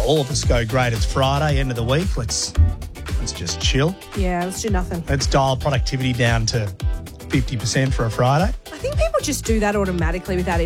all of us go, great, it's Friday, end of the week, let's just chill. Yeah, let's do nothing. Let's dial productivity down to 50% for a Friday. I think people just do that automatically without